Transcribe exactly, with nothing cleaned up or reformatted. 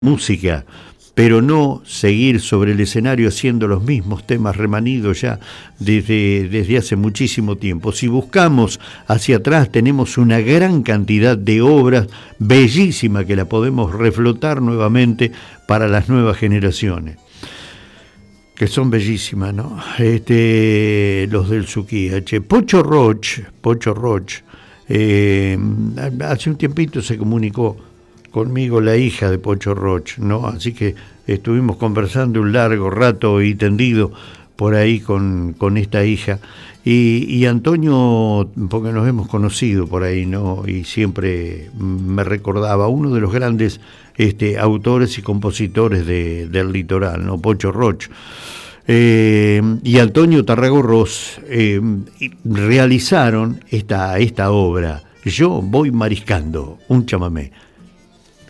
música, pero no seguir sobre el escenario haciendo los mismos temas remanidos ya desde, desde hace muchísimo tiempo. Si buscamos hacia atrás, tenemos una gran cantidad de obras bellísimas que la podemos reflotar nuevamente para las nuevas generaciones, que son bellísimas, ¿no? Este, los del Suquía. Pocho Roch, Pocho Roch, eh, hace un tiempito se comunicó conmigo la hija de Pocho Roch, ¿no? Así que estuvimos conversando un largo rato y tendido por ahí con, con esta hija. Y, y Antonio, porque nos hemos conocido por ahí, ¿no? Y siempre me recordaba uno de los grandes este, autores y compositores de, del litoral, ¿no? Pocho Roch. Eh, y Antonio Tarragorros eh, realizaron esta, esta obra. Yo voy mariscando, un chamamé.